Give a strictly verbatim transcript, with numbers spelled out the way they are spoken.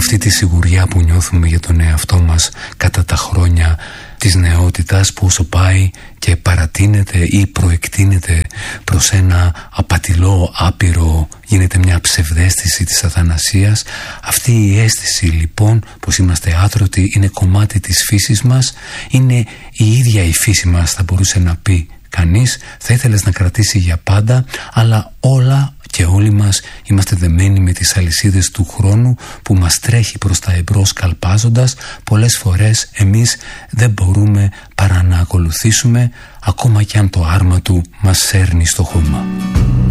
αυτή τη σιγουριά που νιώθουμε για τον εαυτό μας κατά τα χρόνια της νεότητας, που όσο πάει και παρατείνεται ή προεκτείνεται προς ένα απατηλό άπειρο, γίνεται μια ψευδαίσθηση της αθανασίας. Αυτή η αίσθηση λοιπόν πως είμαστε άτρωτοι είναι κομμάτι της φύσης μας, είναι η ίδια η φύση μας, θα μπορούσε να πει κανείς. Θα ήθελες να κρατήσει για πάντα, αλλά όλα και όλοι μας είμαστε δεμένοι με τις αλυσίδες του χρόνου που μας τρέχει προς τα εμπρός καλπάζοντας. Πολλές φορές εμείς δεν μπορούμε παρά να ακολουθήσουμε, ακόμα κι αν το άρμα του μας σέρνει στο χώμα.